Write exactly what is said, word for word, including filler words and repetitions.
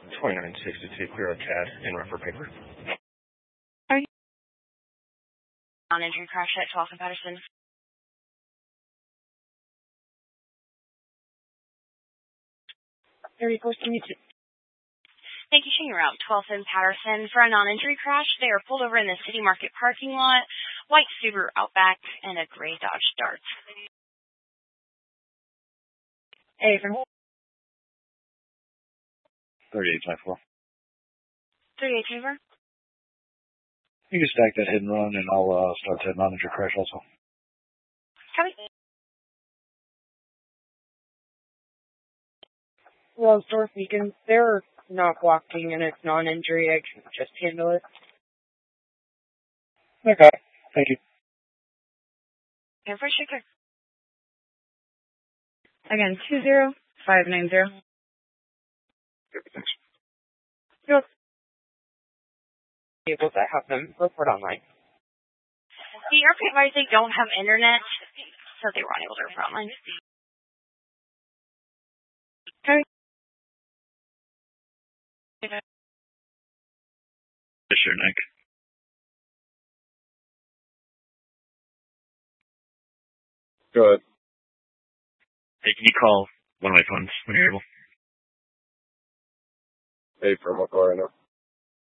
twenty-nine sixty-two, clear a C A D and refer paper. Are you on injury crash at twelfth and Patterson? thirty-four seventy-two. Thank you, Shane. Route twelfth and Patterson for a non-injury crash. They are pulled over in the City Market parking lot, white Subaru Outback, and a gray Dodge Dart. Hey, from thirty-eight twenty-four. thirty-eight favor. You can stack that hit and run, and I'll uh, start that non-injury crash also. Copy. Well, North Beacon, they're not walking and it's non-injury. I can just handle it. Okay. Thank you. And for Shaker. Again, two zero five nine zero. Thanks. You'll be able to have them report online. The airport advised they don't have internet, so they were unable to report online. Okay. Sure, Nick. Go ahead. Hey, can you call one of my phones when you're able? Hey, from what car I know?